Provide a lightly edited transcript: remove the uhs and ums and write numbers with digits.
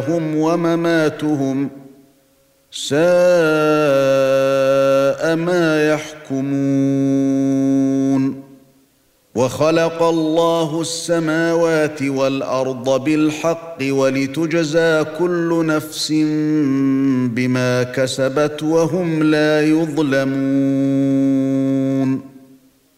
محياهم ومماتهم ساء ما يحكمون وخلق الله السماوات والارض بالحق ولتجزى كل نفس بما كسبت وهم لا يظلمون